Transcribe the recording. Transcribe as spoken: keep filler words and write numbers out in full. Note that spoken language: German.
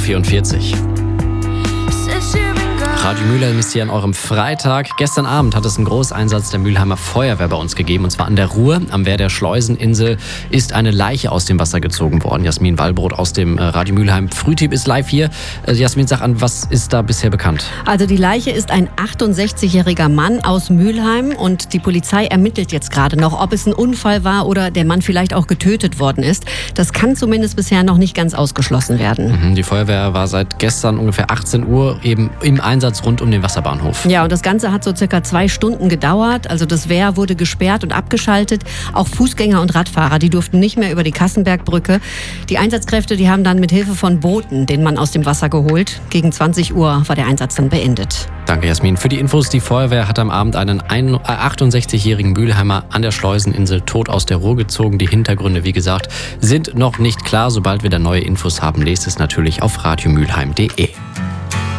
vierundvierzig Uhr. Radio Mülheim ist hier an eurem Freitag. Gestern Abend hat es einen Großeinsatz der Mülheimer Feuerwehr bei uns gegeben, und zwar an der Ruhr. Am Wehr der Schleuseninsel ist eine Leiche aus dem Wasser gezogen worden. Jasmin Wallbrot aus dem Radio Mülheim Frühtipp ist live hier. Jasmin, sag an, was ist da bisher bekannt? Also die Leiche ist ein achtundsechzigjähriger Mann aus Mülheim, und die Polizei ermittelt jetzt gerade noch, ob es ein Unfall war oder der Mann vielleicht auch getötet worden ist. Das kann zumindest bisher noch nicht ganz ausgeschlossen werden. Die Feuerwehr war seit gestern ungefähr achtzehn Uhr eben im Einsatz rund um den Wasserbahnhof. Ja, und das Ganze hat so circa zwei Stunden gedauert. Also das Wehr wurde gesperrt und abgeschaltet. Auch Fußgänger und Radfahrer, die durften nicht mehr über die Kassenbergbrücke. Die Einsatzkräfte, die haben dann mit Hilfe von Booten den Mann aus dem Wasser geholt. Gegen zwanzig Uhr war der Einsatz dann beendet. Danke, Jasmin. Für die Infos, die Feuerwehr hat am Abend einen achtundsechzigjährigen Mülheimer an der Schleuseninsel tot aus der Ruhr gezogen. Die Hintergründe, wie gesagt, sind noch nicht klar. Sobald wir da neue Infos haben, lest es natürlich auf radiomülheim punkt de.